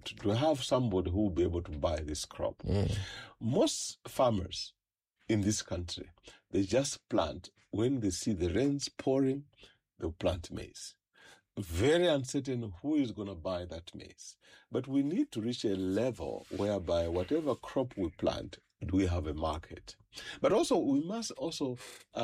to have somebody who will be able to buy this crop. Most farmers in this country, they just plant. When they see the rains pouring, they'll plant maize. Very uncertain who is going to buy that maize. But we need to reach a level whereby whatever crop we plant, we have a market. But also, we must also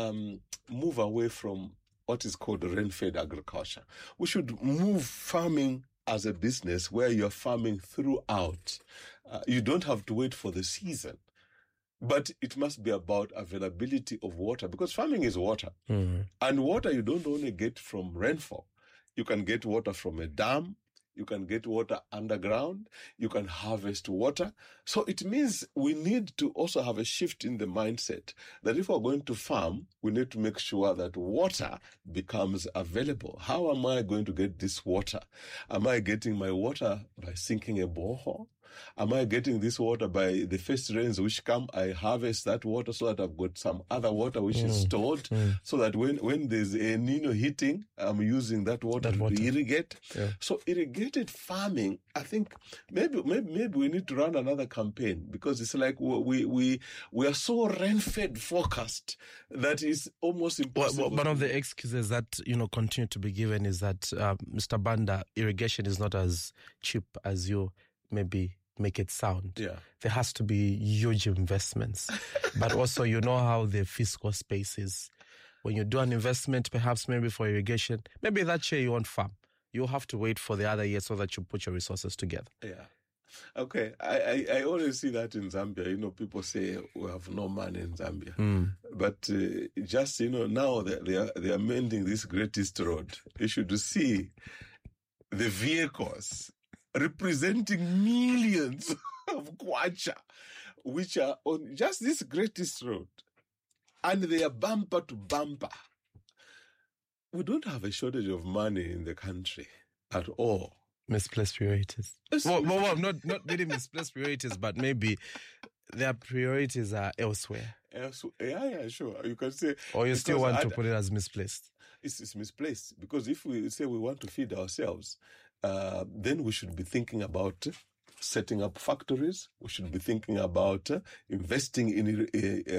move away from what is called rain-fed agriculture. We should move farming as a business where you're farming throughout. You don't have to wait for the season. But it must be about availability of water, because farming is water. And water you don't only get from rainfall. You can get water from a dam. You can get water underground. You can harvest water. So it means we need to also have a shift in the mindset that if we're going to farm, we need to make sure that water becomes available. How am I going to get this water? Am I getting my water by sinking a borehole? Am I getting this water by the first rains which come, I harvest that water so that I've got some other water which is stored so that when there's a Nino hitting, I'm using that water to irrigate. So irrigated farming, I think maybe we need to run another campaign, because it's like we are so rain-fed focused that is almost impossible. One of the excuses that, continue to be given is that, Mr. Banda, irrigation is not as cheap as you maybe make it sound. There has to be huge investments. But also, how the fiscal space is. When you do an investment, perhaps maybe for irrigation, maybe that year you won't farm. You'll have to wait for the other year so that you put your resources together. Okay. I always see that in Zambia. People say we have no money in Zambia. But just, now they are mending this greatest road. You should see the vehicles representing millions of kwacha, which are on just this greatest road. And they are bumper to bumper. We don't have a shortage of money in the country at all. Misplaced priorities. Well, not really misplaced priorities, but maybe their priorities are elsewhere. Yeah, sure. You can say... Or you still want to put it as misplaced? It's misplaced. Because if we say we want to feed ourselves, then we should be thinking about setting up factories. We should be thinking about investing in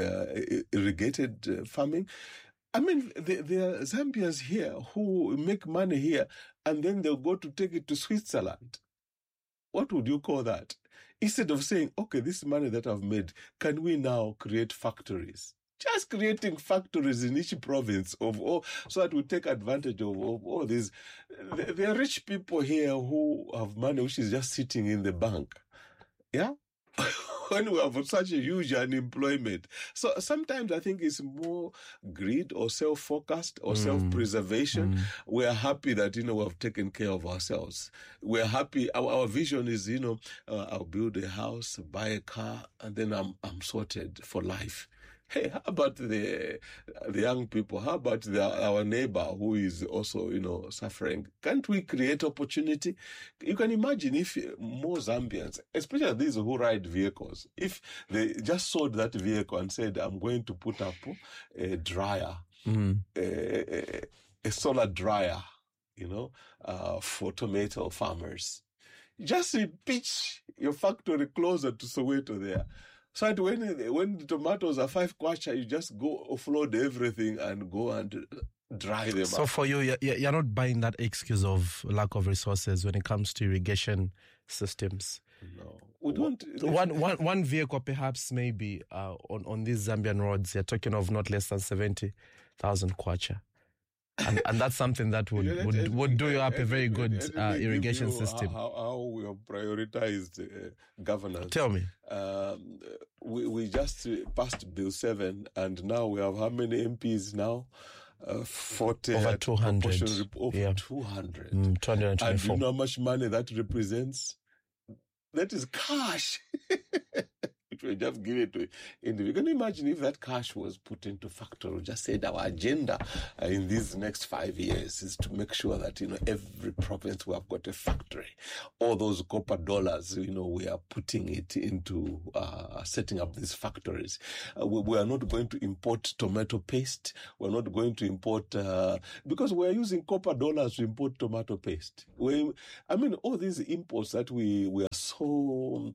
irrigated farming. I mean, there are Zambians here who make money here and then they'll go to take it to Switzerland. What would you call that? Instead of saying, okay, this money that I've made, can we now create factories? Just creating factories in each province so that we take advantage of all these. There are rich people here who have money which is just sitting in the bank. Yeah? When we have such a huge unemployment. So sometimes I think it's more greed or self-focused or self-preservation. We are happy that, we have taken care of ourselves. We are happy. Our vision is, I'll build a house, buy a car, and then I'm sorted for life. Hey, how about the young people? How about our neighbor who is also, suffering? Can't we create opportunity? You can imagine if more Zambians, especially these who ride vehicles, if they just sold that vehicle and said, I'm going to put up a dryer, a solar dryer, for tomato farmers. Just pitch your factory closer to Soweto there. So that when the tomatoes are 5 kwacha, you just go offload everything and go and dry them up. So for you, you're not buying that excuse of lack of resources when it comes to irrigation systems? No. We don't. One vehicle perhaps maybe on these Zambian roads, you're talking of not less than 70,000 kwacha. And that's something that would do you up a very good irrigation system. How we have prioritized governance. Tell me. We just passed Bill 7, and now we have how many MPs now? 40. Over 200. Over 200. 224. And you know how much money that represents? That is cash. which we just give it to individuals. Can you imagine if that cash was put into factory? We just said our agenda in these next 5 years is to make sure that, every province we have got a factory. All those copper dollars, we are putting it into setting up these factories. We are not going to import tomato paste. We're not going to import, because we're using copper dollars to import tomato paste. All these imports that we are so,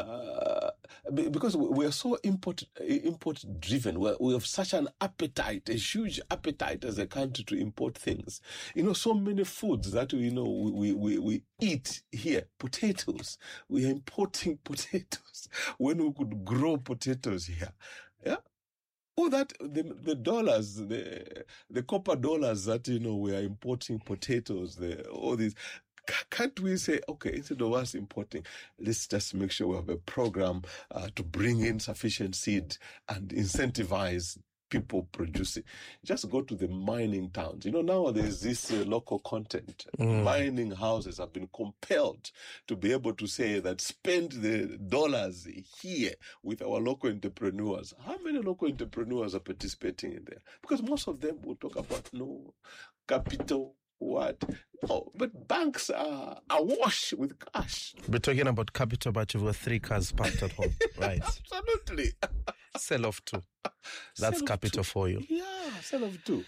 because we are so import driven. We have such an appetite, a huge appetite as a country to import things. So many foods that we eat here. Potatoes. We are importing potatoes when we could grow potatoes here. Yeah. Oh, that the dollars, the copper dollars that we are importing potatoes. All these. Can't we say, okay, instead of us importing, let's just make sure we have a program to bring in sufficient seed and incentivize people producing. Just go to the mining towns. Now there's this local content. Mining houses have been compelled to be able to say that spend the dollars here with our local entrepreneurs. How many local entrepreneurs are participating in there? Because most of them will talk about no capital. What? Oh, but banks are awash with cash. We're talking about capital, but you've got 3 cars parked at home, right? Absolutely. Sell off 2. That's capital for you. Yeah, sell off 2.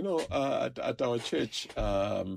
At our church, I'm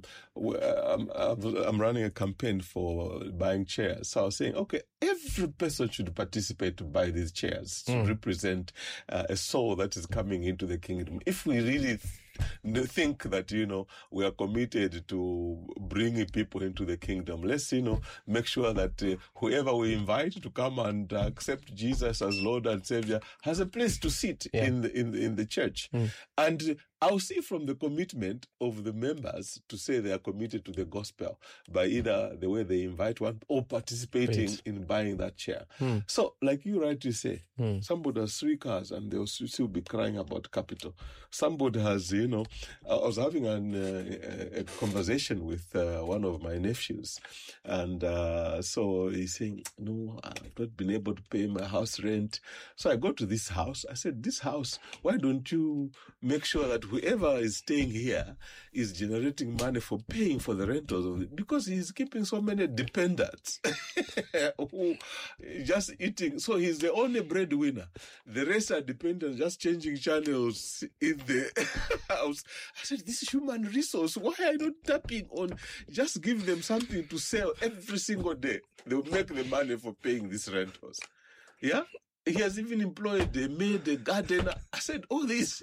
running a campaign for buying chairs. So I was saying, okay, every person should participate to buy these chairs to represent a soul that is coming into the kingdom. If we really think that, we are committed to bringing people into the kingdom, let's, make sure that whoever we invite to come and accept Jesus as Lord and Savior has a place to sit in the church. And I'll see from the commitment of the members to say they are committed to the gospel by either the way they invite one or participating in buying that chair. So, like you rightly say, somebody has 3 cars and they'll still be crying about capital. Somebody has, I was having a conversation with one of my nephews, and so he's saying, no, I've not been able to pay my house rent. So I go to this house. I said, this house, why don't you make sure that whoever is staying here is generating money for paying for the rentals of it, because he's keeping so many dependents who just eating. So he's the only breadwinner. The rest are dependents, just changing channels in the house. I said, this is human resource. Why are you not tapping on? Just give them something to sell every single day. They'll make the money for paying these rentals. Yeah? He has even employed a maid, a gardener. I said, all this.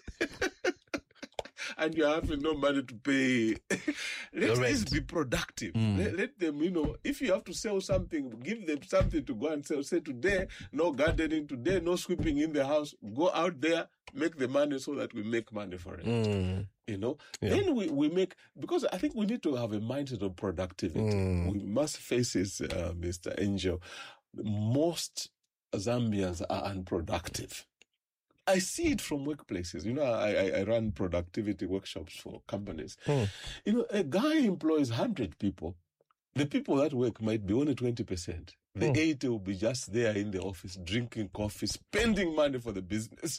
And you're having no money to pay. Let this be productive. Let them, if you have to sell something, give them something to go and sell. Say, today, no gardening, today, no sweeping in the house. Go out there, make the money so that we make money for it. Then we make, because I think we need to have a mindset of productivity. We must face this, Mr. Angel. Most Zambians are unproductive. I see it from workplaces. I run productivity workshops for companies. A guy employs 100 people. The people that work might be only 20%. The 80 will be just there in the office, drinking coffee, spending money for the business.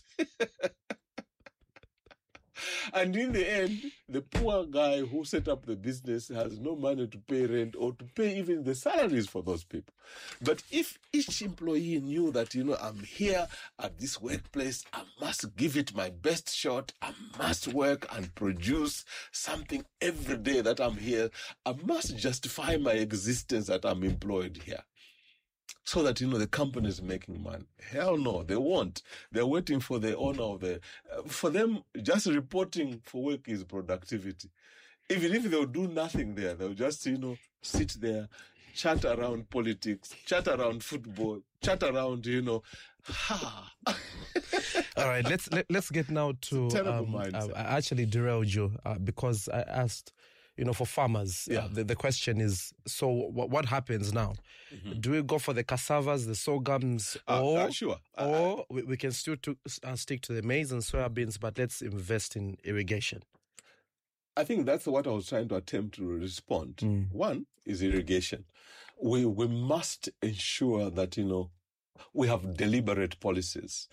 And in the end, the poor guy who set up the business has no money to pay rent or to pay even the salaries for those people. But if each employee knew that, I'm here at this workplace, I must give it my best shot, I must work and produce something every day that I'm here, I must justify my existence that I'm employed here. So that, the company is making money. Hell no, they won't. They're waiting for the owner of for them, just reporting for work is productivity. Even if they'll do nothing there, they'll just, sit there, chat around politics, chat around football, chat around, All right, let's get now to, terrible mindset. I actually derailed you because I asked, for farmers, the question is, so what happens now? Do we go for the cassavas, the sorghums, or we can still stick to the maize and soybeans, but let's invest in irrigation? I think that's what I was trying to attempt to respond. One is irrigation. We must ensure that, We have deliberate policies.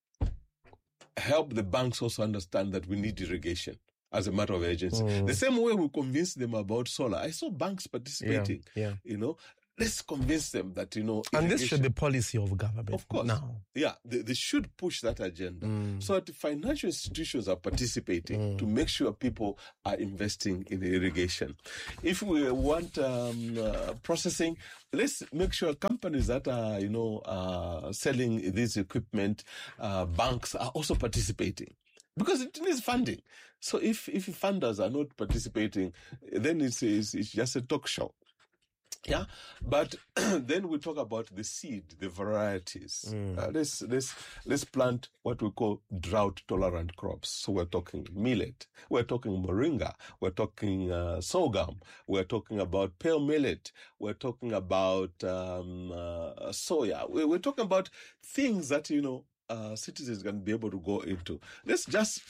Help the banks also understand that we need irrigation as a matter of urgency. The same way we convince them about solar. I saw banks participating, Let's convince them that, And this should be policy of government. Of course. Now. Yeah, they should push that agenda so that the financial institutions are participating to make sure people are investing in irrigation. If we want processing, let's make sure companies that are, selling this equipment, banks are also participating. Because it needs funding. So if funders are not participating, then it's just a talk show. Yeah, but then we talk about the seed, the varieties. Let's plant what we call drought-tolerant crops. So we're talking millet, we're talking moringa, we're talking sorghum, we're talking about pale millet, we're talking about soya. We're talking about things that citizens can be able to go into. Let's just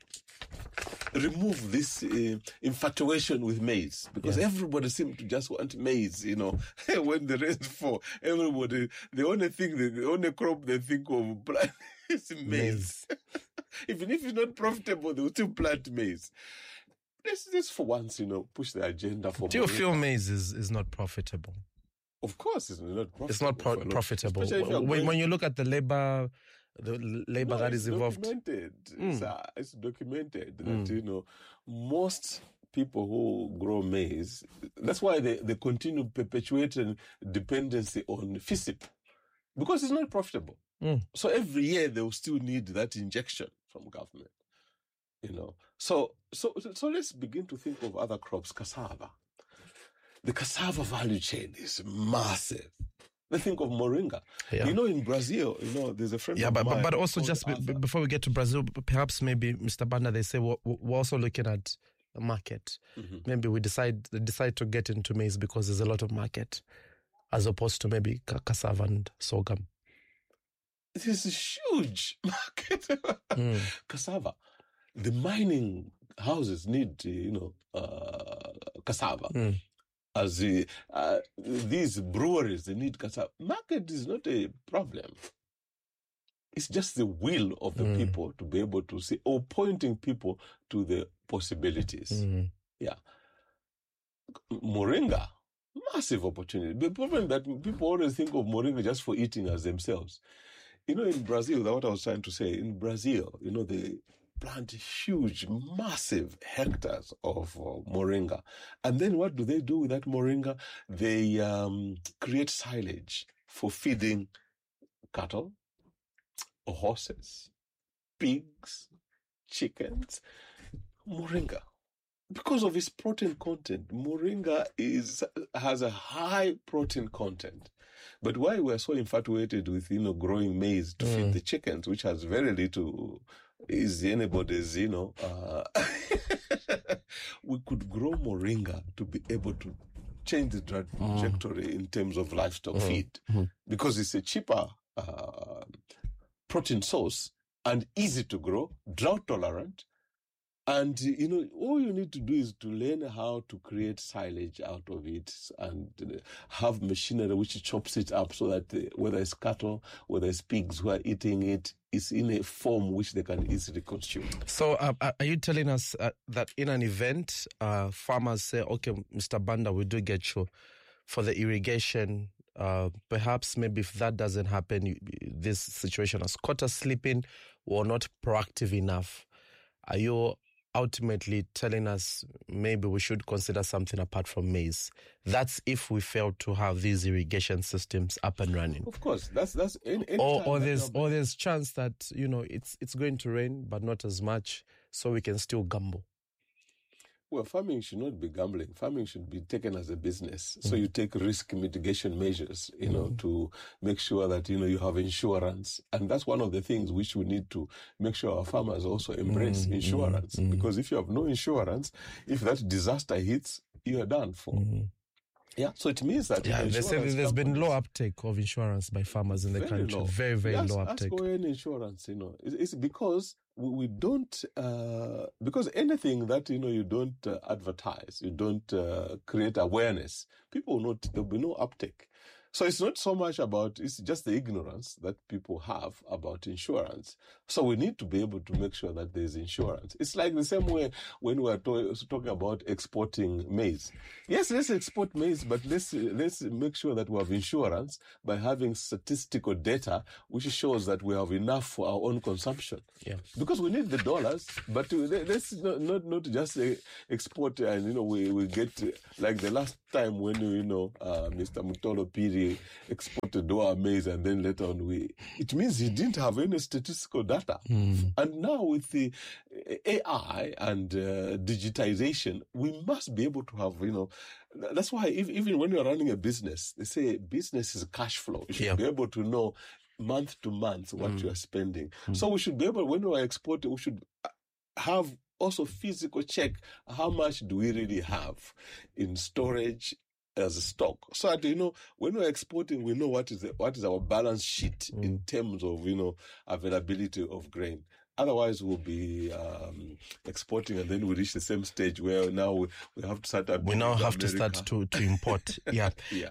remove this infatuation with maize, because everybody seems to just want maize, when the rains fall. Everybody, the only crop they think of plant is maize. Even if it's not profitable, they will still plant maize. Let's for once, push the agenda for. Do you feel maize is not profitable? Of course, it's not profitable. It's not profitable. When you look at the labor that is involved. It's documented that, most people who grow maize, that's why they continue perpetuating dependency on FISIP, because it's not profitable. So every year they will still need that injection from government, So let's begin to think of other crops. Cassava. The cassava value chain is massive. They think of moringa. Yeah. In Brazil, there's a friend of mine. But also just before we get to Brazil, perhaps maybe, Mr. Banda, they say we're also looking at the market. Maybe they decide to get into maize because there's a lot of market, as opposed to maybe cassava and sorghum. It is a huge market. Cassava. The mining houses need, cassava. As these breweries, they need cassava. Market is not a problem. It's just the will of the people to be able to see, or pointing people to the possibilities. Yeah. Moringa, massive opportunity. The problem that people always think of moringa just for eating as themselves. In Brazil, that's what I was trying to say. In Brazil, they plant huge, massive hectares of moringa. And then what do they do with that moringa? They create silage for feeding cattle, horses, pigs, chickens. Moringa. Because of its protein content, moringa has a high protein content. But why we're so infatuated with, growing maize to feed the chickens, which has very little... is anybody's, we could grow moringa to be able to change the trajectory in terms of livestock feed, because it's a cheaper protein source and easy to grow, drought tolerant. And, all you need to do is to learn how to create silage out of it and have machinery which chops it up so that whether it's cattle, whether it's pigs who are eating it, it's in a form which they can easily consume. So are you telling us that in an event, farmers say, okay, Mr. Banda, we do get you for the irrigation. Perhaps maybe if that doesn't happen, this situation has caught us sleeping or not proactive enough. Are you ultimately telling us maybe we should consider something apart from maize? That's if we fail to have these irrigation systems up and running. Of course, that's or there's chance that it's going to rain but not as much, so we can still gamble. Well, farming should not be gambling. Farming should be taken as a business. So you take risk mitigation measures, to make sure that, you have insurance. And that's one of the things which we need to make sure our farmers also embrace insurance. Because if you have no insurance, if that disaster hits, you are done for. Yeah, so it means that... Yeah, they say there's been low uptake of insurance by farmers in the country. Low. Very, very low uptake. Ask ON Insurance, It's because we don't... because anything that, you don't advertise, you don't create awareness, people will not... There'll be no uptake. So it's not so much about, it's just the ignorance that people have about insurance. So we need to be able to make sure that there's insurance. It's like the same way when we are talking about exporting maize. Yes, let's export maize, but let's make sure that we have insurance by having statistical data which shows that we have enough for our own consumption. Yeah. Because we need the dollars, but let's not just export and, we get, like the last time when, Mr. Mutolo Piri exported our maize and then later on it means he didn't have any statistical data. And now with the AI and digitization, we must be able to have, that's why even when you're running a business, they say business is cash flow. You should be able to know month to month what you are spending. So we should be able, when we are exporting, we should have also physical check how much do we really have in storage as a stock, so that when we're exporting, we know what is our balance sheet in terms of availability of grain. Otherwise, we'll be exporting, and then we reach the same stage where now we have to start. We now have to start to import. Yeah.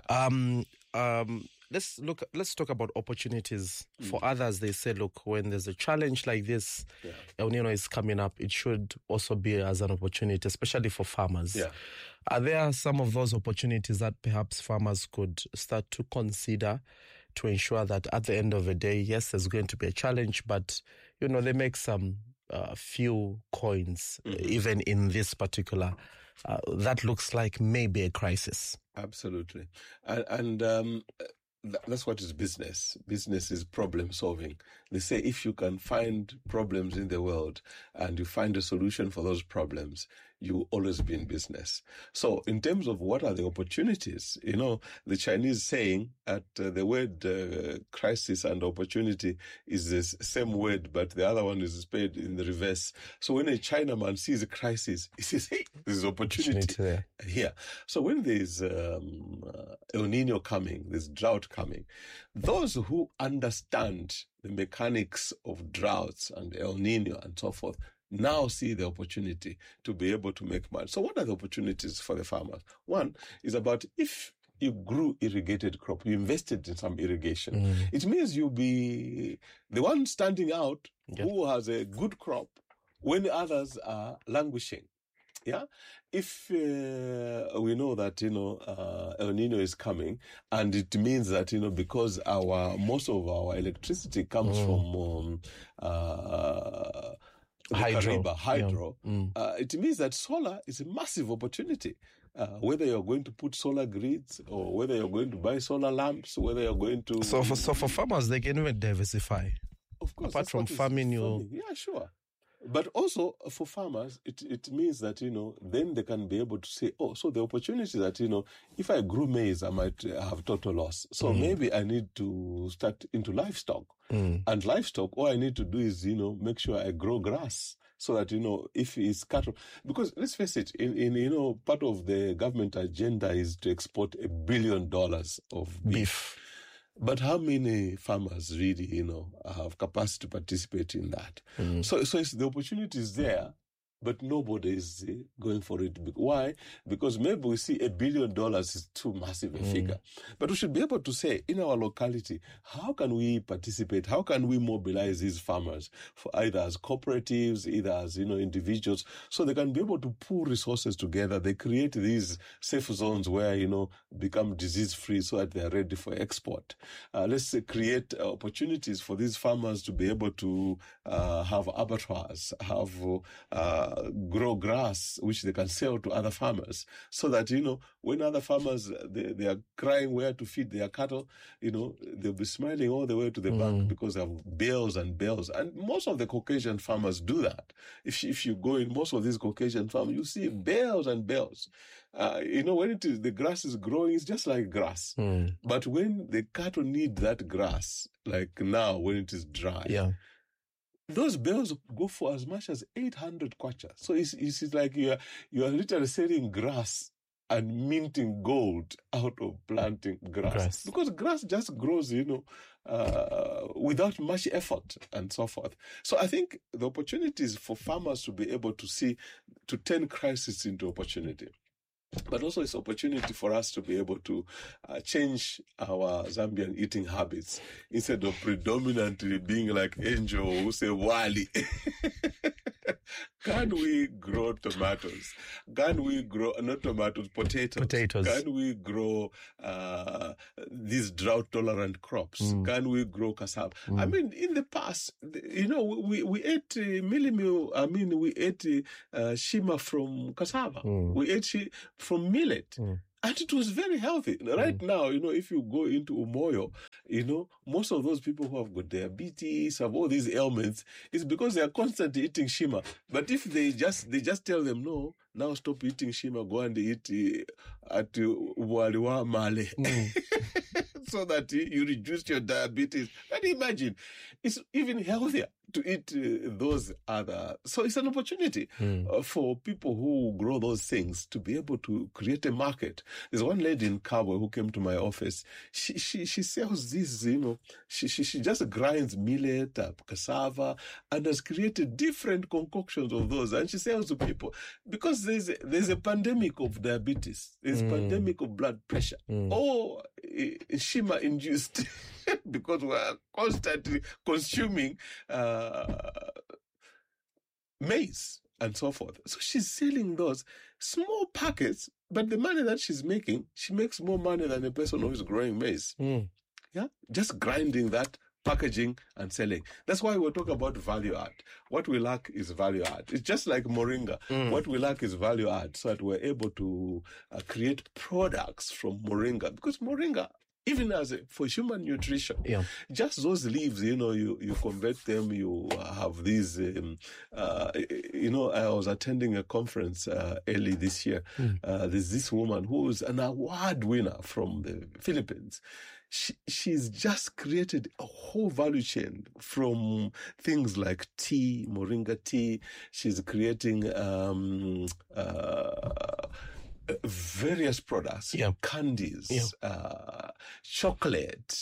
Let's talk about opportunities. For others, they say, look, when there's a challenge like this, El Nino is coming up, it should also be as an opportunity, especially for farmers. Yeah. Are there some of those opportunities that perhaps farmers could start to consider to ensure that at the end of the day, yes, there's going to be a challenge, but, they make some few coins, even in this particular, that looks like maybe a crisis. Absolutely. And that's what is business. Business is problem solving. They say if you can find problems in the world and you find a solution for those problems, you will always be in business. So in terms of what are the opportunities, the Chinese saying at the word crisis and opportunity is the same word, but the other one is spelled in the reverse. So when a Chinaman sees a crisis, he says, hey, there's opportunity here. So when there's El Nino coming, there's drought coming, those who understand the mechanics of droughts and El Nino and so forth now see the opportunity to be able to make money. So what are the opportunities for the farmers? One is about if you grew irrigated crop, you invested in some irrigation. It means you'll be the one standing out who has a good crop when others are languishing. Yeah, if we know that El Nino is coming, and it means that because most of our electricity comes from hydro. It means that solar is a massive opportunity. Whether you're going to put solar grids or whether you're going to buy solar lamps, whether you're going to so for farmers they can even diversify. Of course, apart from farming, yeah, sure. But also for farmers, it means that, then they can be able to say, oh, so the opportunity that, if I grew maize, I might have total loss. So maybe I need to start into livestock. And livestock, all I need to do is, make sure I grow grass so that, if it's cattle. Because let's face it, in part of the government agenda is to export $1 billion of beef. But how many farmers really, have capacity to participate in that? So the opportunity is there, but nobody is going for it. Why? Because maybe we see $1 billion is too massive a figure. But we should be able to say, in our locality, how can we participate? How can we mobilize these farmers for either as cooperatives, either as, individuals, so they can be able to pool resources together. They create these safe zones where, become disease-free so that they are ready for export. Let's create opportunities for these farmers to be able to have abattoirs, have grow grass, which they can sell to other farmers, so that, when other farmers, they are crying where to feed their cattle, they'll be smiling all the way to the bank because they have bales and bales. And most of the Caucasian farmers do that. If you go in most of these Caucasian farms, you see bales and bales. When the grass is growing, it's just like grass. But when the cattle need that grass, like now when it is dry, those bales go for as much as 800 kwacha. So it's like you are literally selling grass and minting gold out of planting grass. Because grass just grows, without much effort and so forth. So I think the opportunities for farmers to be able to turn crisis into opportunity. But also it's opportunity for us to be able to change our Zambian eating habits instead of predominantly being like Angel who say wali. Can we grow tomatoes? Can we grow, not tomatoes, potatoes? Can we grow these drought-tolerant crops? Can we grow cassava? I mean, in the past, we ate millet. I mean, we ate shima from cassava. We ate from millet. And it was very healthy. Right now, if you go into Umoyo, most of those people who have got diabetes, have all these ailments, it's because they are constantly eating shima. But if they just tell them, no, now stop eating shima, go and eat at Waliwa Male. So that you reduce your diabetes. And imagine, it's even healthier to eat those other. So it's an opportunity for people who grow those things to be able to create a market. There's one lady in Kabwe who came to my office. She sells these, she just grinds millet, cassava, and has created different concoctions of those. And she sells to people because there's a pandemic of diabetes. There's a pandemic of blood pressure. Or Shima induced because we're constantly consuming maize and so forth. So she's selling those small packets, but the money that she's making, she makes more money than a person who is growing maize. Yeah, just grinding that, packaging and selling. That's why we're talking about value add. What we lack is value add. It's just like moringa. What we lack is value add, so that we're able to create products from moringa, because moringa, even for human nutrition, just those leaves, you convert them, you have these, I was attending a conference early this year. There's this woman who's an award winner from the Philippines. She's just created a whole value chain from things like tea, moringa tea. She's creating various products, candies, chocolate.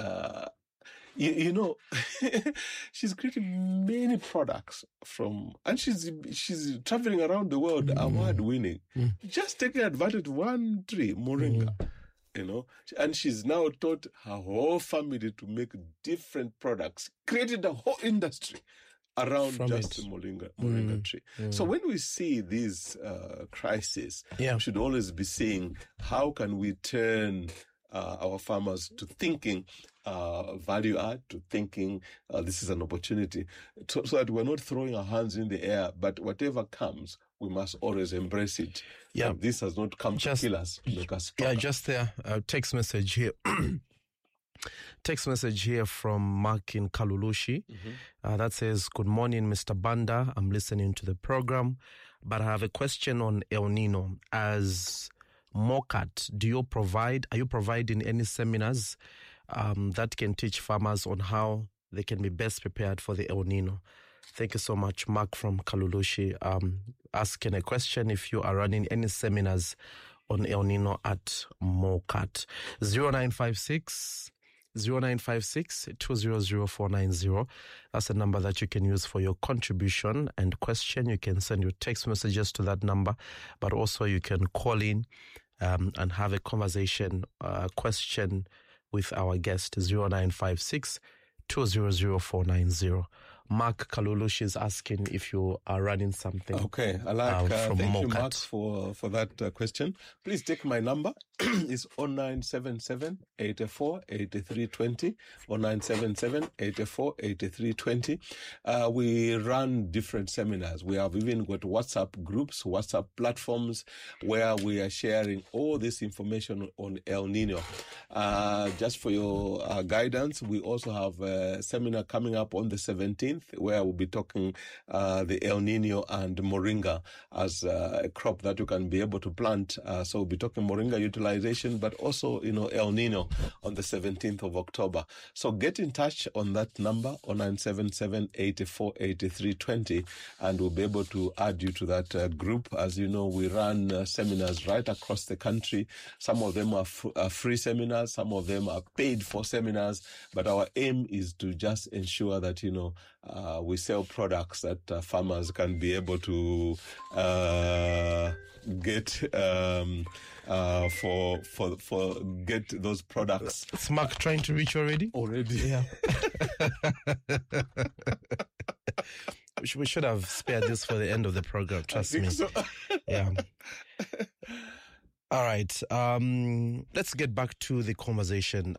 She's creating many products and she's traveling around the world, award winning, just taking advantage of one tree, moringa. And she's now taught her whole family to make different products, created a whole industry around just the moringa tree. So when we see these crises, we should always be saying, how can we turn our farmers to thinking value add, to thinking this is an opportunity, so that we're not throwing our hands in the air, but whatever comes, we must always embrace it. Yeah, this has not come to kill us, to make us stronger. Yeah, just there. Text message here. Text message here from Mark in Kalulushi that says, "Good morning, Mr. Banda. I'm listening to the program, but I have a question on El Nino. As MOCAT, are you providing any seminars that can teach farmers on how they can be best prepared for the El Nino?" Thank you so much, Mark from Kalulushi, asking a question if you are running any seminars on El Nino at MOCAT. 0956-200490. That's the number that you can use for your contribution and question. You can send your text messages to that number, but also you can call in and have a conversation, question with our guest, 0956-200490. Mark Kalulushi is asking if you are running something. Okay, I like thank you, Mark, for that question. Please take my number. It's 0977-84-8320. 0977-84-8320. We run different seminars. We have even got WhatsApp groups, WhatsApp platforms where we are sharing all this information on El Nino. Just for your guidance, we also have a seminar coming up on the 17th where we'll be talking the El Nino and moringa as a crop that you can be able to plant. So we'll be talking moringa utilization, but also, El Nino on the 17th of October. So get in touch on that number, 0977-84-8320, and we'll be able to add you to that group. As you know, we run seminars right across the country. Some of them are free seminars, some of them are paid for seminars, but our aim is to just ensure that, we sell products that farmers can be able to get get those products. Is Mark trying to reach already? Already, yeah. We should have spared this for the end of the program. Trust me. So. Yeah. All right. Let's get back to the conversation.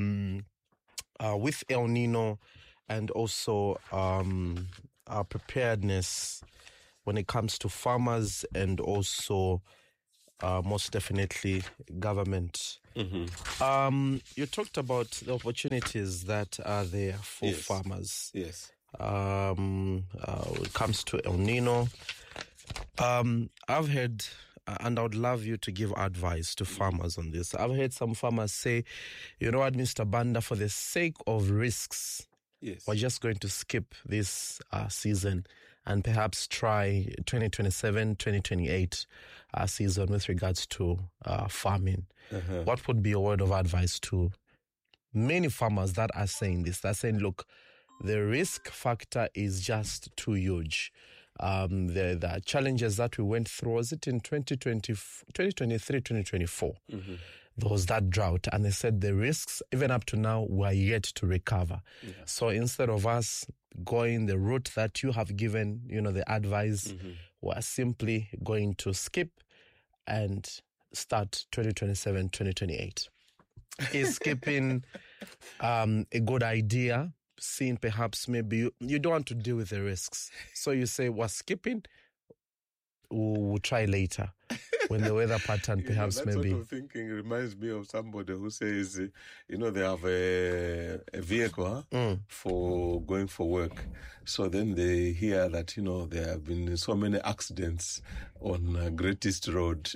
With El Nino and also our preparedness when it comes to farmers and also most definitely government. Mm-hmm. You talked about the opportunities that are there for farmers. Yes. When it comes to El Nino, I've heard, and I would love you to give advice to farmers on this. I've heard some farmers say, you know what, Mr. Banda, for the sake of risks, we're just going to skip this season and perhaps try 2027, 2028 season with regards to farming. Uh-huh. What would be a word of advice to many farmers that are saying this? They're saying, look, the risk factor is just too huge. The challenges that we went through, was it in 2023, 2024? Mm-hmm. There was that drought, and they said the risks, even up to now, were yet to recover. Yeah. So instead of us going the route that you have given, the advice, we're simply going to skip and start 2027, 2028. Is skipping a good idea? Seeing perhaps maybe you don't want to deal with the risks. So you say, we're skipping, we'll try later when the weather pattern perhaps that maybe. That sort of thinking reminds me of somebody who says, they have a vehicle for going for work. So then they hear that, there have been so many accidents on Great East Road.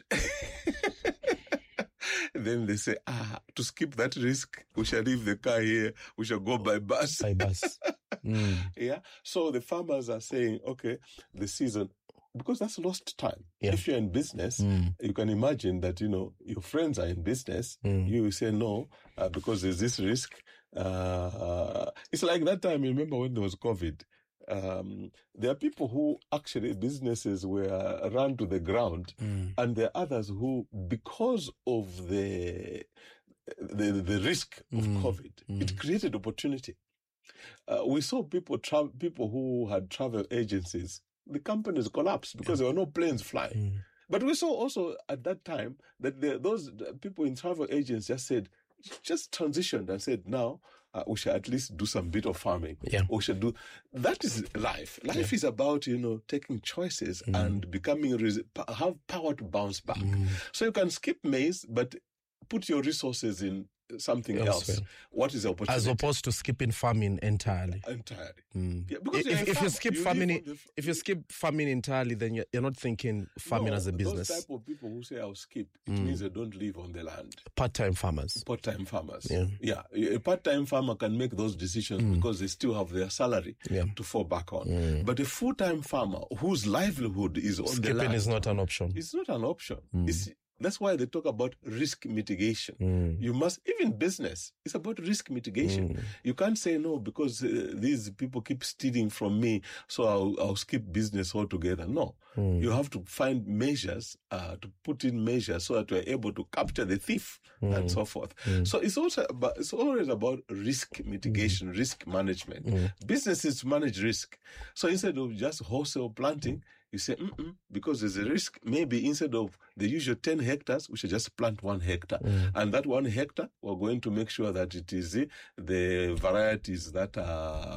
Then they say, to skip that risk, we shall leave the car here. We shall go by bus. By bus. Yeah. So the farmers are saying, okay, the season, because that's lost time. Yeah. If you're in business, you can imagine that, your friends are in business. You will say no, because there's this risk. It's like that time, remember when there was COVID? There are people who actually businesses were run to the ground, and there are others who, because of the risk of COVID, it created opportunity. We saw people who had travel agencies. The companies collapsed because there were no planes flying. But we saw also at that time that those people in travel agents just transitioned and said, now we should at least do some bit of farming. Yeah. We should do. That is life. Life is about, taking choices and have power to bounce back. So you can skip maize, but put your resources in something else. What is the opportunity? As opposed to skipping farming entirely. Yeah, because if you skip farming, if you skip farming entirely, then you're not thinking farming as a business. Those type of people who say I'll skip, it means they don't live on the land. Part-time farmers. Part-time farmers. Yeah. A part-time farmer can make those decisions because they still have their salary to fall back on. But a full-time farmer whose livelihood is on the land. Skipping is not an option. It's not an option. That's why they talk about risk mitigation. You must, even business, it's about risk mitigation. You can't say no because these people keep stealing from me, so I'll skip business altogether. No. You have to find measures, to put in measures so that we're able to capture the thief and so forth. So it's always about risk mitigation, risk management. Businesses manage risk. So instead of just wholesale planting, you say, because there's a risk, maybe instead of the usual 10 hectares, we should just plant 1 hectare. And that 1 hectare, we're going to make sure that it is the varieties that are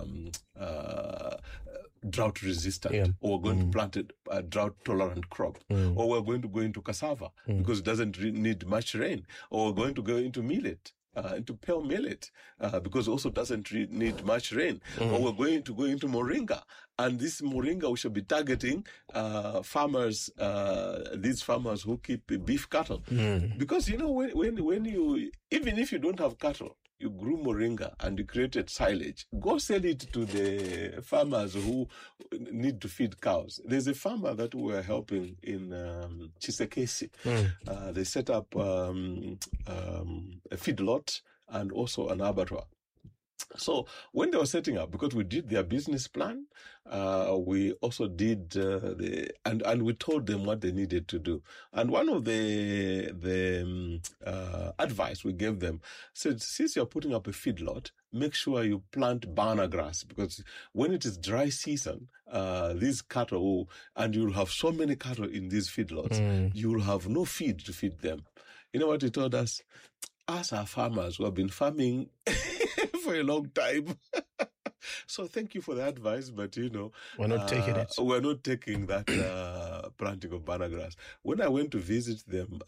drought resistant, or we're going to plant a drought tolerant crop, or we're going to go into cassava because it doesn't need much rain, or we're going to go into millet. Into pale millet, because it also doesn't need much rain. Or we're going to go into moringa. And this moringa, we should be targeting farmers, these farmers who keep beef cattle. Because, when you, even if you don't have cattle, you grew moringa and you created silage, go sell it to the farmers who need to feed cows. There's a farmer that we were helping in Chisekesi. They set up a feedlot and also an abattoir. So when they were setting up, because we did their business plan, we also did and we told them what they needed to do. And one of the advice we gave them said, since you're putting up a feedlot, make sure you plant banana grass, because when it is dry season, these cattle, and you'll have so many cattle in these feedlots, you'll have no feed to feed them. You know what he told us? Us are farmers who have been farming for a long time. So thank you for the advice, but we're not taking it. We're not taking that planting of banana grass. When I went to visit them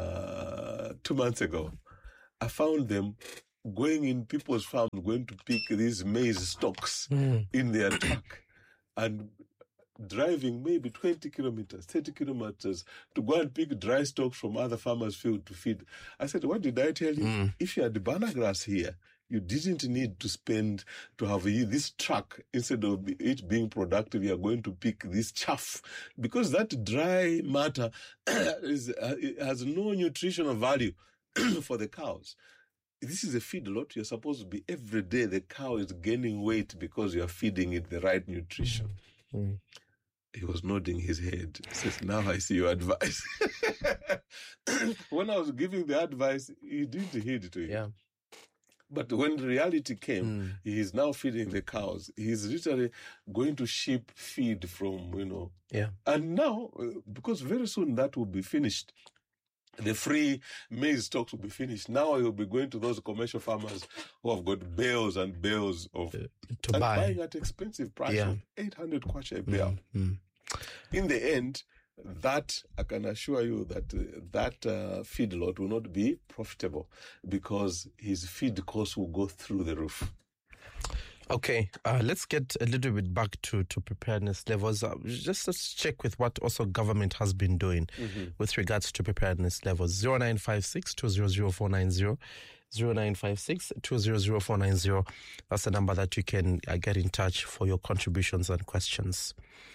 2 months ago, I found them going in people's farms, going to pick these maize stalks in their truck and driving maybe 20 kilometers, 30 kilometers to go and pick dry stalks from other farmers' field to feed. I said, what did I tell you? If you had the banana grass here, you didn't need to have this truck. Instead of it being productive, you are going to pick this chaff, because that dry matter has no nutritional value for the cows. This is a feedlot. You're supposed to be every day. The cow is gaining weight because you are feeding it the right nutrition. He was nodding his head. He says, now I see your advice. When I was giving the advice, he didn't heed to it. Yeah. But when reality came, he is now feeding the cows. He's literally going to sheep feed from, Yeah. And now, because very soon that will be finished, the free maize stocks will be finished. Now you'll be going to those commercial farmers who have got bales and bales of to buy, buying at expensive price of 800 kwacha a bale. In the end, that I can assure you that that feedlot will not be profitable, because his feed costs will go through the roof. Okay, let's get a little bit back to preparedness levels. Let's check with what also government has been doing with regards to preparedness levels. 0956 200 490. 0956 200 490. That's the number that you can get in touch for your contributions and questions.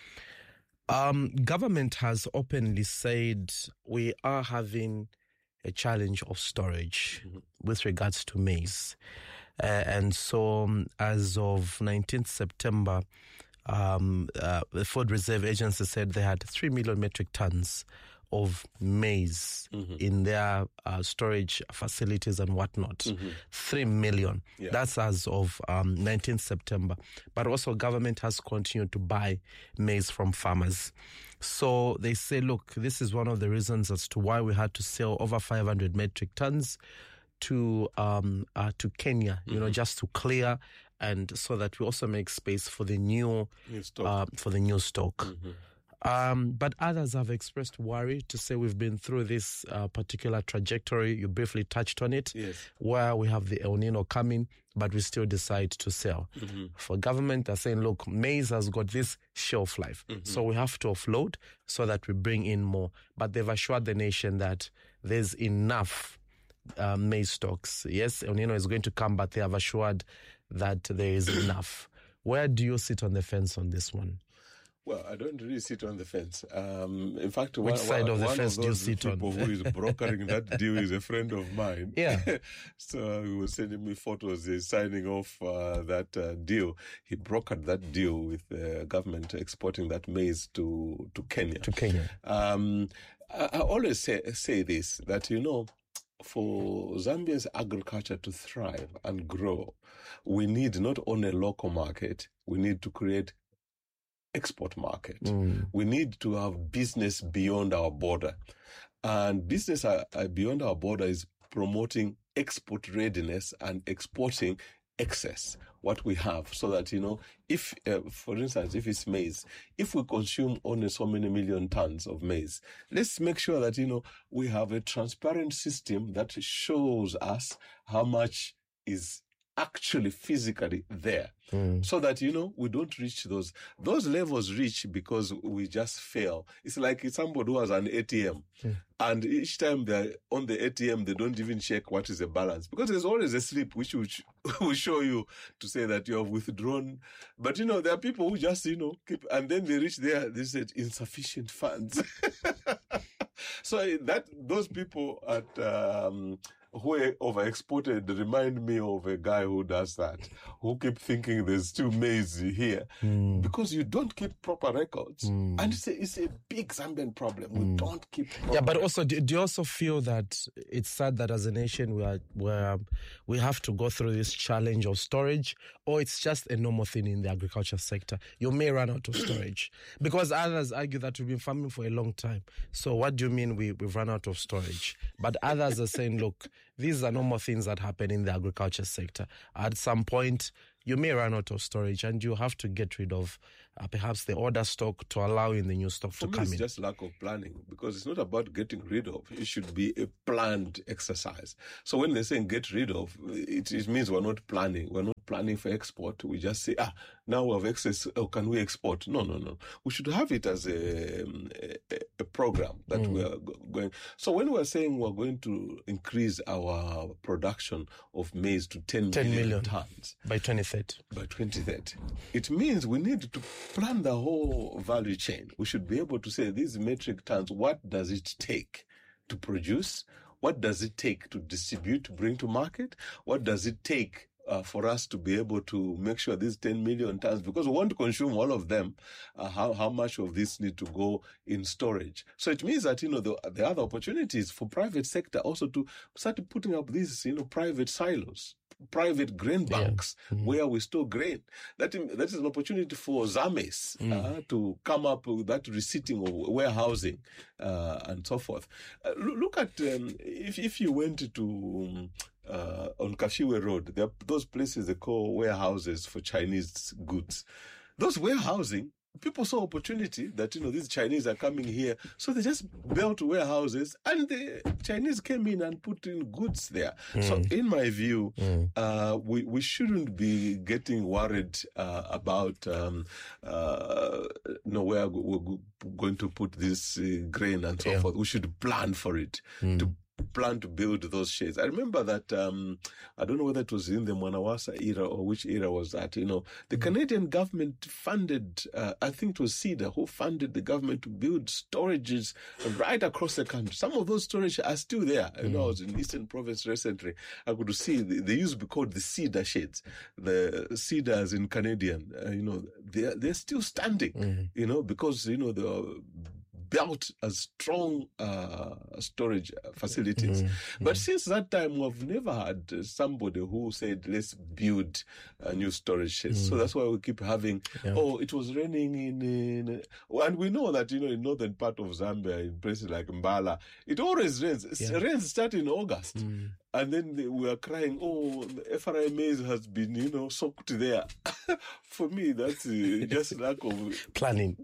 Government has openly said we are having a challenge of storage with regards to maize. And so as of 19th September, the Food Reserve Agency said they had 3 million metric tons of maize in their storage facilities and whatnot. 3 million. Yeah. That's as of 19th September. But also government has continued to buy maize from farmers. So they say, look, this is one of the reasons as to why we had to sell over 500 metric tons to Kenya, just to clear, and so that we also make space for the new stock. But others have expressed worry to say we've been through this particular trajectory. You briefly touched on it, where we have the El Nino coming, but we still decide to sell. For government, they're saying, look, maize has got this shelf life, so we have to offload so that we bring in more. But they've assured the nation that there's enough maize stocks. Yes, El Nino is going to come, but they have assured that there is enough. Where do you sit on the fence on this one? Well, I don't really sit on the fence. In fact, which side of the fence do you sit on? One of those people who is brokering that deal is a friend of mine. Yeah. So he was sending me photos. He's signing off that deal. He brokered that deal with the government exporting that maize to Kenya. To Kenya. I always say this, that, for Zambia's agriculture to thrive and grow, we need not only a local market, we need to create export market. We need to have business beyond our border. And business beyond our border is promoting export readiness and exporting excess, what we have, so that, if, for instance, if it's maize, if we consume only so many million tons of maize, let's make sure that, we have a transparent system that shows us how much is actually physically there, so that, we don't reach those levels because we just fail. It's like somebody who has an ATM, and each time they're on the ATM, they don't even check what is the balance, because there's always a slip which will show you to say that you have withdrawn. But, there are people who just, keep, and then they reach there, they said insufficient funds. So those people at who over-exported remind me of a guy who does that, who keep thinking there's still maize here, because you don't keep proper records. And it's a big Zambian problem. We don't keep proper but also, do you also feel that it's sad that as a nation we have to go through this challenge of storage, or it's just a normal thing in the agriculture sector? You may run out of storage, because others argue that we've been farming for a long time. So what do you mean we've run out of storage? But others are saying, look, these are normal things that happen in the agriculture sector. At some point, you may run out of storage and you have to get rid of perhaps the older stock to allow in the new stock to come in. It's just lack of planning, because it's not about getting rid of. It should be a planned exercise. So when they're saying get rid of, it means we're not planning. We're not planning for export. We just say, now we have excess. Oh, can we export? No. We should have it as a program that we are going. So when we're saying we're going to increase our production of maize to 10 million tons by 2030. By 2030, it means we need to plan the whole value chain. We should be able to say, these metric tons, what does it take to produce? What does it take to distribute, to bring to market? What does it take for us to be able to make sure these 10 million tons, because we want to consume all of them, how much of this need to go in storage? So it means that, the other opportunities for private sector also to start putting up these, private silos, private grain banks where we store grain. That is an opportunity for Zames to come up with that receipting or warehousing and so forth. Look at if you went to on Kashiwe Road, there are those places they call warehouses for Chinese goods. Those warehousing, people saw opportunity that, these Chinese are coming here. So they just built warehouses and the Chinese came in and put in goods there. So in my view, we shouldn't be getting worried about where we're going to put this grain and so forth. We should plan for it, to plan to build those sheds. I remember that, I don't know whether it was in the Mwanawasa era or which era was that, the Canadian government funded, I think it was CEDA who funded the government to build storages right across the country. Some of those storage are still there. I was in Eastern Province recently. I could see they used to be called the CEDA sheds. The CEDAs in Canadian, they're still standing, because, they are built as strong storage facilities. But since that time, we've never had somebody who said, let's build a new storage sheds. So that's why we keep having, it was raining in and we know that, in northern part of Zambia, in places like Mbala, it always rains. It rains start in August. And then we are crying, the FRI maize has been, soaked there. For me, that's just lack of planning.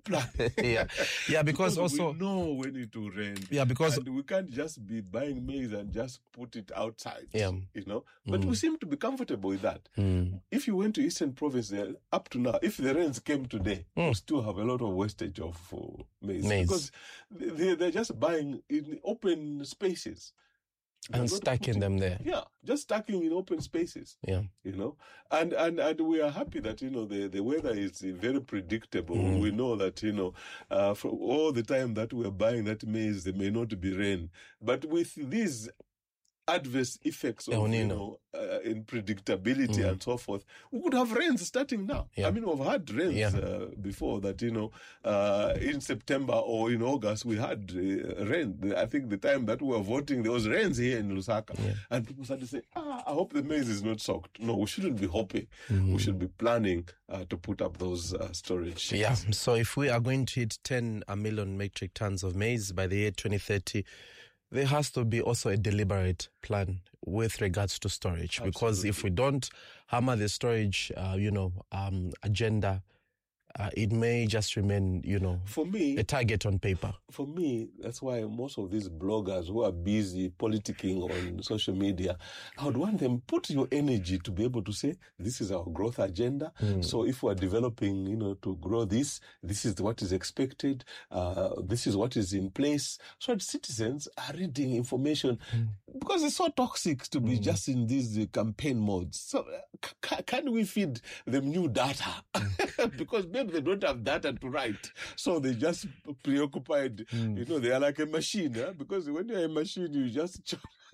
Because also we know when it will rain. Because and we can't just be buying maize and just put it outside. But we seem to be comfortable with that. If you went to Eastern Province there, up to now, if the rains came today, we still have a lot of wastage of maize. Because they're just buying in open spaces. And stacking them there. Yeah, just stacking in open spaces. And we are happy that, the weather is very predictable. We know that, for all the time that we are buying that maize, there may not be rain. But with these adverse effects of, in predictability and so forth, we could have rains starting now. I mean, we've had rains before that, in September or in August, we had rain. I think the time that we were voting, there was rains here in Lusaka. And people started to say, I hope the maize is not soaked. No, we shouldn't be hoping. We should be planning to put up those storage. So if we are going to hit 10 million metric tons of maize by the year 2030, there has to be also a deliberate plan with regards to storage. Absolutely. Because if we don't hammer the storage, agenda, it may just remain, for me, a target on paper. For me, that's why most of these bloggers who are busy politicking on social media, I would want them put your energy to be able to say, this is our growth agenda. So if we're developing, to grow this is what is expected. This is what is in place. So that citizens are reading information because it's so toxic to be just in these campaign modes. So can we feed them new data? Because maybe they don't have data to write. So they just preoccupied, they are like a machine, because when you're a machine, you just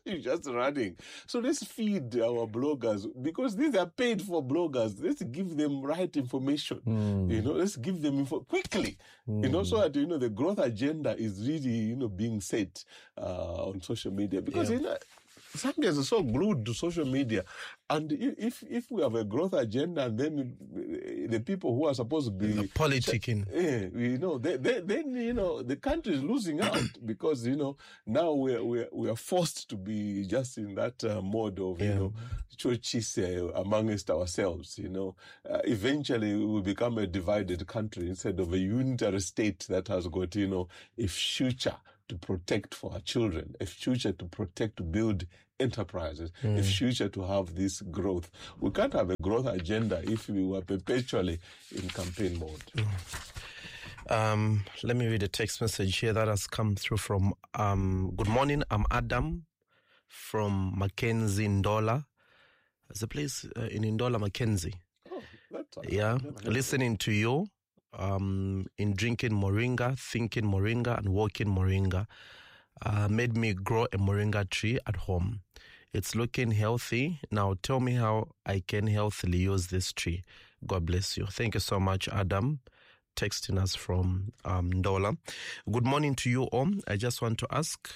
You're just running. So let's feed our bloggers, because these are paid for bloggers. Let's give them right information. Let's give them info quickly. So that the growth agenda is really being set on social media, because Zambians are so glued to social media, and if we have a growth agenda, and then the people who are supposed to be politicking, then the country is losing out, because now we are forced to be just in that mode of churches amongst ourselves. Eventually we will become a divided country instead of a unitary state that has got a future to protect for our children, a future to protect, to build enterprises, a future to have this growth. We can't have a growth agenda if we were perpetually in campaign mode. Let me read a text message here that has come through from, good morning, I'm Adam from Mackenzie, Ndola. There's a place in Ndola, Mackenzie. Oh, that's listening to you. In drinking moringa, thinking moringa, and walking moringa, made me grow a moringa tree at home. It's looking healthy. Now tell me how I can healthily use this tree. God bless you. Thank you so much, Adam, texting us from Ndola. Good morning to you all. I just want to ask,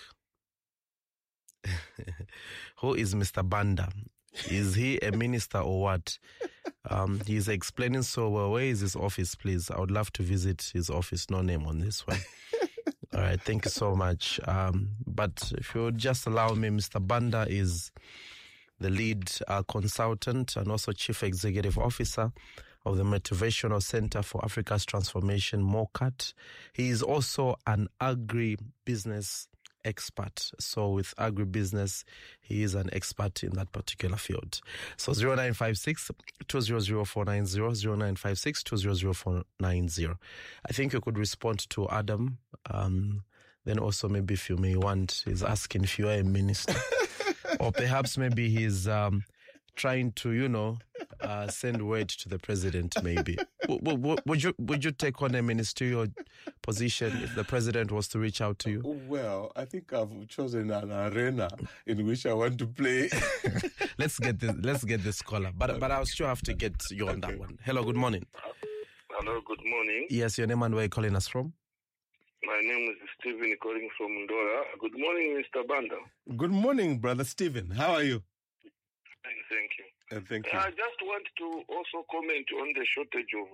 who is Mr. Banda? Is he a minister or what? He's explaining so well. Where is his office, please? I would love to visit his office. No name on this one. All right, thank you so much. But if you would just allow me, Mr. Banda is the lead consultant and also chief executive officer of the Motivational Center for Africa's Transformation, MOCAT. He is also an agri-business expert. So with agribusiness, he is an expert in that particular field. So 0956 200 490, 0956 200 490. I think you could respond to Adam. Then also maybe if you may want, he's asking if you are a minister. Or perhaps maybe he's trying to, send word to the president, maybe. Would you take on a ministerial position if the president was to reach out to you? Well, I think I've chosen an arena in which I want to play. Let's get this caller. But I'll still have to get you on that one. Hello, good morning. Hello, good morning. Yes, your name and where are you calling us from? My name is Stephen, calling from Ndola. Good morning, Mr. Banda. Good morning, Brother Stephen. How are you? Thank you. Thank you. I just want to also comment on the shortage of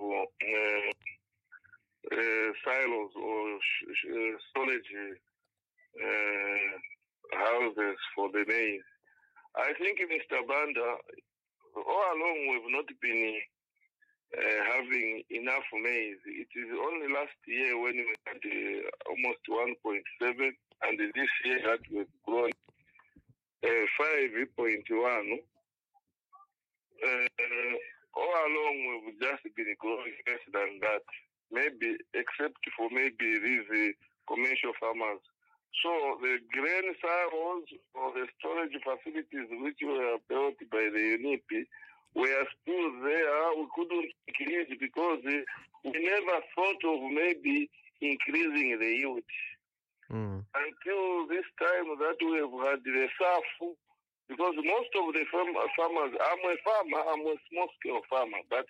silos or storage houses for the maize. I think, Mr. Banda, all along we've not been having enough maize. It is only last year when we had almost 1.7, and this year that we've grown 5.1. All along we've just been growing less than that, maybe except for maybe these commercial farmers. So the grain silos or the storage facilities which were built by the UNIP were still there. We couldn't increase because we never thought of maybe increasing the yield. Until this time that we have had the SAF, because most of the farmers, I'm a farmer, I'm a small-scale farmer, but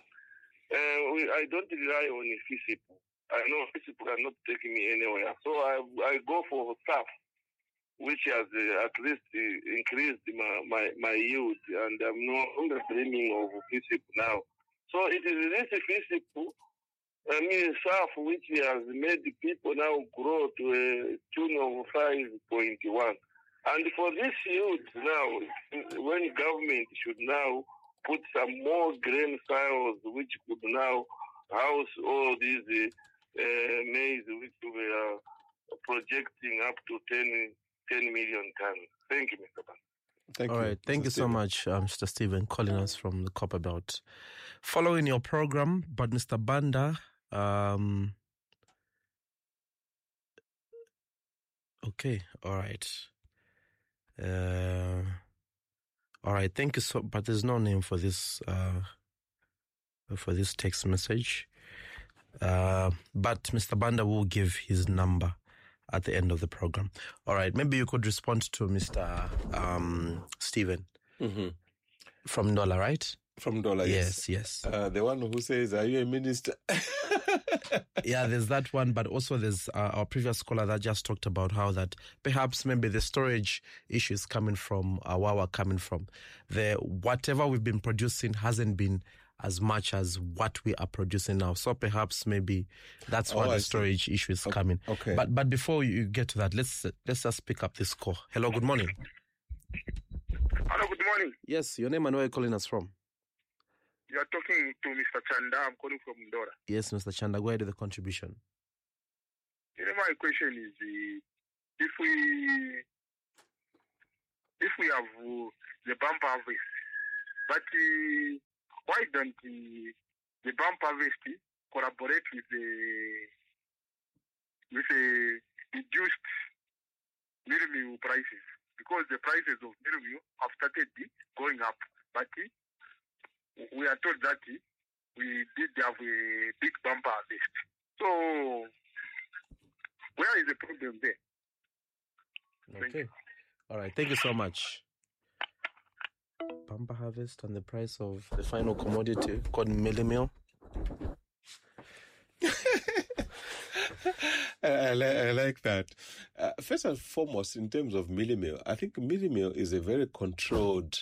I don't rely on FISIP. I know FISIP cannot take me anywhere. So I go for SAF, which has at least increased my yield, and I'm no longer dreaming of FISIP now. So it is this FISIP, SAF, which has made people now grow to a tune of 5.1. And for this yield now, when government should now put some more grain silos which could now house all these maize which we are projecting up to 10 million tons. Thank you, Mr. Ban. Thank All you. right. Thank you so much, Mr. Stephen, calling us from the Copper Belt. Following your program, but Mr. Banda, okay, all right. All right, thank you so. But there's no name for this text message. But Mr. Banda will give his number at the end of the program. All right, maybe you could respond to Mr. Stephen from Ndola, right? From Ndola, yes. The one who says, "Are you a minister?" Yeah, there's that one, but also there's our previous caller that just talked about how that perhaps maybe the storage issue is coming from Wawa, coming from whatever we've been producing hasn't been as much as what we are producing now. So perhaps maybe that's why the storage issue is coming. Okay. But before you get to that, let's just pick up this call. Hello, good morning. Hello, good morning. Yes, your name and where you're calling us from? You are talking to Mr. Chanda. I'm calling from Ndora. Yes, Mr. Chanda, go ahead with the contribution. My question is, if we have the bumper harvest, but why don't the bumper harvest collaborate with the reduced meal prices? Because the prices of meal have started going up, but we are told that we did have a big bumper harvest. So, where is the problem there? Okay. All right. Thank you so much. Bumper harvest and the price of the final commodity called mealie meal. I like that. First and foremost, in terms of mealie meal, I think mealie meal is a very controlled.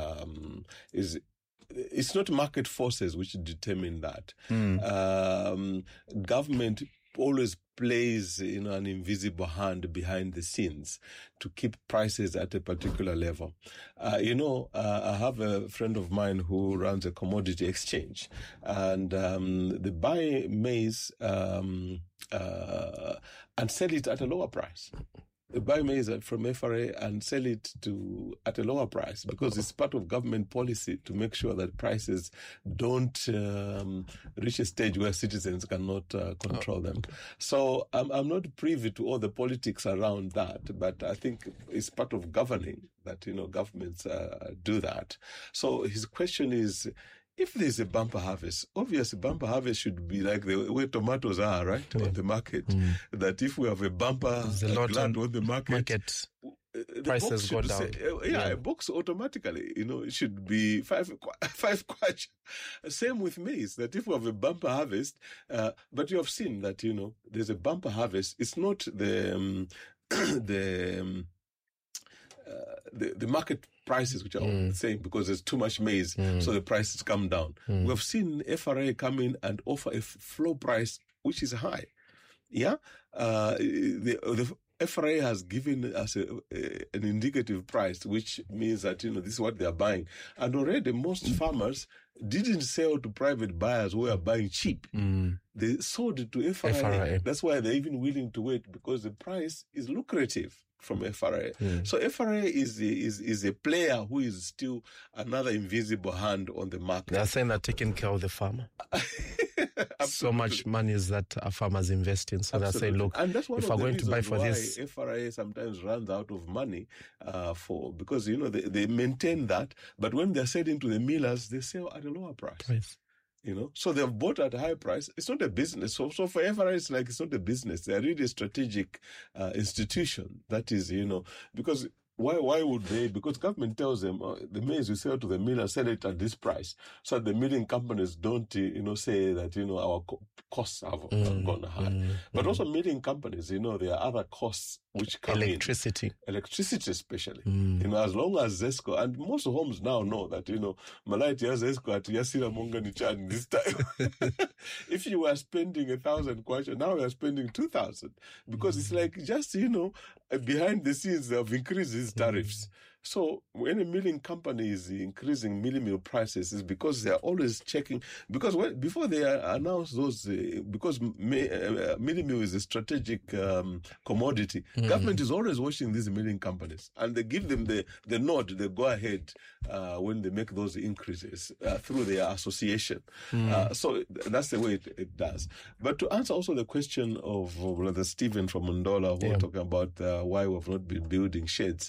It's not market forces which determine that. Government always plays, an invisible hand behind the scenes to keep prices at a particular level. I have a friend of mine who runs a commodity exchange, and they buy maize and sell it at a lower price. They buy maize from FRA and sell it at a lower price because it's part of government policy to make sure that prices don't reach a stage where citizens cannot control them. So I'm not privy to all the politics around that, but I think it's part of governing that, governments do that. So his question is, if there's a bumper harvest, obviously bumper harvest should be like the way tomatoes are, right, on the market. That if we have a bumper gland on the market, prices go down. A box automatically, it should be five kwacha. Same with maize, that if we have a bumper harvest, but you have seen that, there's a bumper harvest. It's not the market prices which are all the same because there's too much maize, so the prices come down. We have seen FRA come in and offer a floor price which is high. Yeah, the FRA has given us an indicative price, which means that this is what they are buying, and already most farmers didn't sell to private buyers who are buying cheap. They sold it to FRA. That's why they're even willing to wait, because the price is lucrative from FRA. So FRA is a player who is still another invisible hand on the market. They're saying they're taking care of the farmer. So much money is that our farmers invest in. So they're saying, look, and that's if we're going to buy for this, FRA sometimes runs out of money because they maintain that, but when they're selling to the millers, they sell at a lower price. So they've bought at a high price. It's not a business. So for FRA, it's not a business. They're really a strategic institution. That is, because why would they? Because government tells them the maize you sell to the miller, sell it at this price, so that the milling companies don't, say that our costs have gone high. But also milling companies, there are other costs which come electricity especially. As long as ZESCO, and most homes now know that Malaiti has ZESCO at Yasira Mongani Chan this time. If you were spending 1,000 kwacha, now you are spending 2,000, because it's like just behind the scenes they have increased these tariffs. So when a milling company is increasing milling meal prices, is because they are always checking. Because before they announce those, because milling meal is a strategic commodity, government is always watching these milling companies, and they give them the nod, the go ahead when they make those increases through their association. So that's the way it does. But to answer also the question of Brother Stephen from Ndola, who are talking about why we have not been building sheds.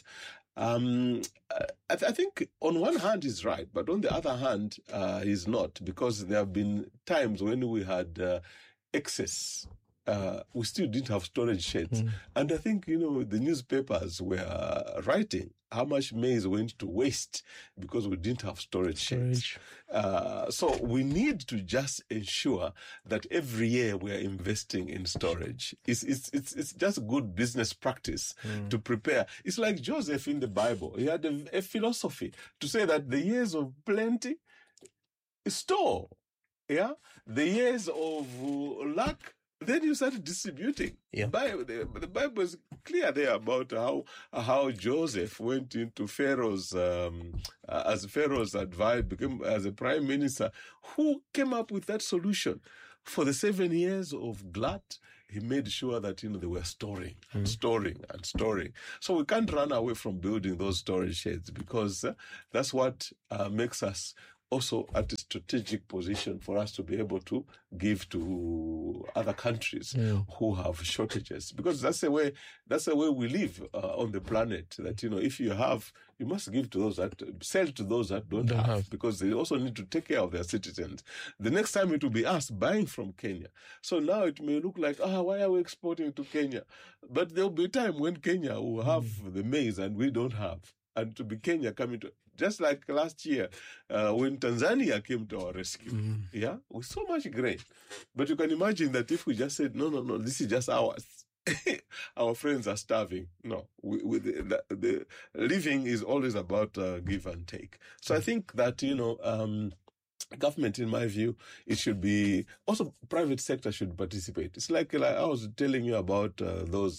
I think on one hand he's right, but on the other hand he's not, because there have been times when we had excess we still didn't have storage sheds. And I think, the newspapers were writing how much maize went to waste because we didn't have storage sheds. So we need to just ensure that every year we are investing in storage. It's just good business practice to prepare. It's like Joseph in the Bible. He had a philosophy to say that the years of plenty, store. Yeah? The years of lack, then you start distributing. Yeah. The Bible is clear there about how Joseph went into Pharaoh's, as Pharaoh's advisor, became as a prime minister, who came up with that solution. For the 7 years of glut, he made sure that, they were storing and storing and storing. So we can't run away from building those storage sheds because that's what makes us also at a strategic position for us to be able to give to other countries who have shortages, because that's the way we live on the planet. That if you have, you must give to those that sell to those that don't have, because they also need to take care of their citizens. The next time it will be us buying from Kenya. So now it may look like, why are we exporting to Kenya? But there will be a time when Kenya will have the maize and we don't have, and to be Kenya coming to. Just like last year, when Tanzania came to our rescue, with so much grain. But you can imagine that if we just said, no, this is just ours, our friends are starving. No, the living is always about give and take. So I think that, government, in my view, it should be, also private sector should participate. It's like I was telling you about those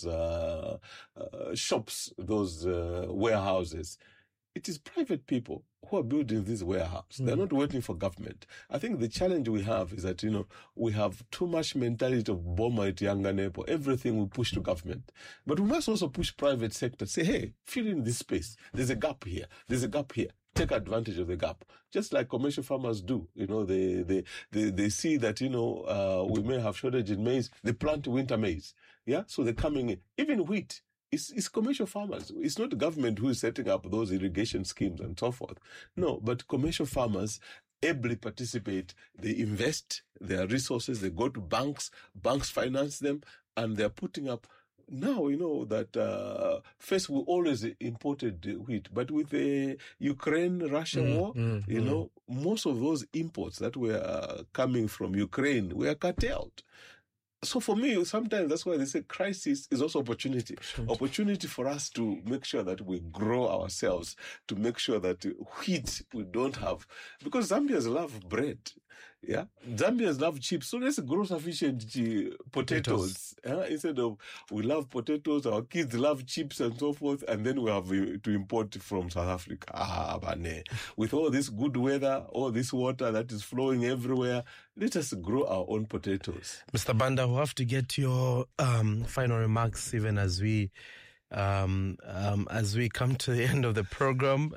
shops, those warehouses. It is private people who are building this warehouse. They're not waiting for government. I think the challenge we have is that, we have too much mentality of Boma it younger neighbor. Everything we push to government. But we must also push private sector. Say, hey, fill in this space. There's a gap here. There's a gap here. Take advantage of the gap. Just like commercial farmers do. They see that, we may have shortage in maize. They plant winter maize. Yeah. So they're coming in. Even wheat. It's commercial farmers. It's not the government who is setting up those irrigation schemes and so forth. No, but commercial farmers ably participate. They invest their resources. They go to banks. Banks finance them, and they're putting up. Now, that first we always imported wheat, but with the Ukraine-Russia war, most of those imports that were coming from Ukraine were curtailed. So for me, sometimes that's why they say crisis is also opportunity. Opportunity for us to make sure that we grow ourselves, to make sure that wheat we don't have. Because Zambians love bread. Yeah, Zambians love chips. So let's grow sufficient potatoes. Instead of we love potatoes, our kids love chips and so forth, and then we have to import from South Africa. With all this good weather, all this water that is flowing everywhere, let us grow our own potatoes. Mr. Banda, we'll have to get your final remarks even as we come to the end of the program.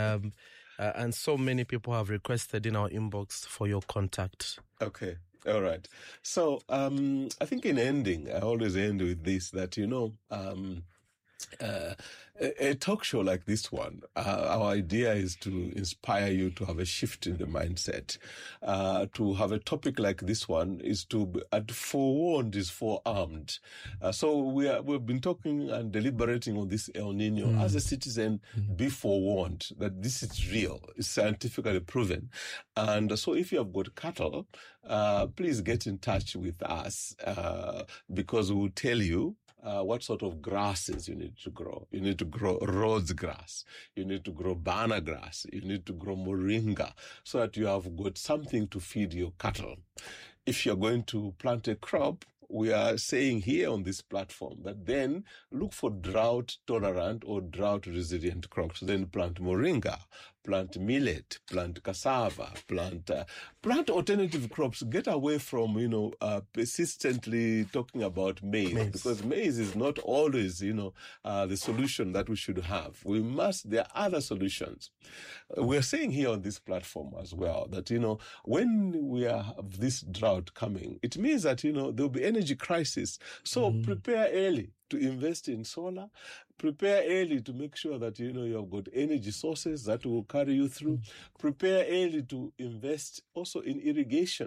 And so many people have requested in our inbox for your contact. Okay. All right. So I think in ending, I always end with this, that, a talk show like this one, our idea is to inspire you to have a shift in the mindset. To have a topic like this one is to forewarned is forearmed. So we've been talking and deliberating on this El Nino. As a citizen, be forewarned that this is real. It's scientifically proven. And so if you have got cattle, please get in touch with us because we'll tell you what sort of grasses you need to grow. You need to grow Rhodes grass. You need to grow banana grass. You need to grow moringa so that you have got something to feed your cattle. If you're going to plant a crop, we are saying here on this platform that then look for drought-tolerant or drought-resilient crops. Then plant moringa, plant millet, plant cassava, plant alternative crops. Get away from, persistently talking about maize. Because maize is not always, the solution that we should have. There are other solutions. We're saying here on this platform as well that, when we have this drought coming, it means that, there'll be energy crisis. So prepare early to invest in solar. Prepare early to make sure that, you have got energy sources that will carry you through. Prepare early to invest also in irrigation.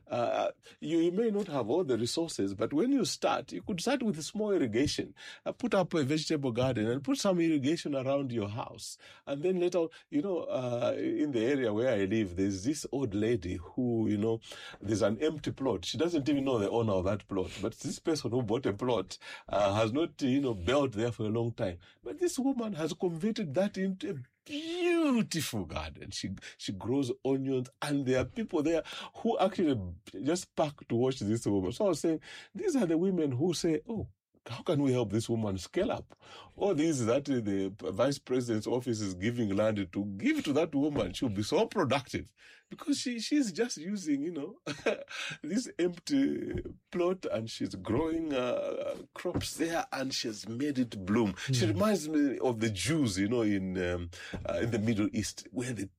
You may not have all the resources, but when you start, you could start with a small irrigation. Put up a vegetable garden and put some irrigation around your house. And then later, in the area where I live, there's this old lady who, there's an empty plot. She doesn't even know the owner of that plot. But this person who bought a plot has not, built there for a long time. But this woman has converted that into a beautiful garden. She grows onions, and there are people there who actually just park to watch this woman. So I was saying, these are the women who say, oh, how can we help this woman scale up? All these that the vice president's office is giving land to give to that woman. She'll be so productive because she's just using, this empty plot, and she's growing crops there, and she's made it bloom. She reminds me of the Jews, in the Middle East, where they